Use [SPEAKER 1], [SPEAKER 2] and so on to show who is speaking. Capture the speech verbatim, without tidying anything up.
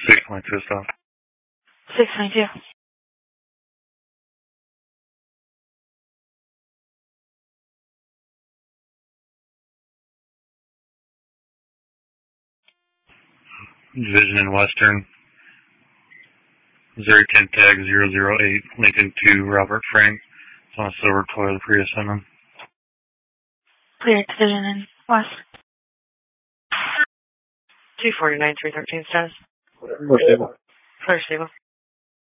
[SPEAKER 1] six twenty-two stop.
[SPEAKER 2] six twenty-two.
[SPEAKER 1] Vision in Western. Missouri ten tag zero zero eight, Lincoln two, Robert Frank. It's on a silver Toyota Prius in them.
[SPEAKER 2] Clear Vision in West.
[SPEAKER 3] two forty-nine, three thirteen status.
[SPEAKER 4] More stable.
[SPEAKER 3] Clear stable.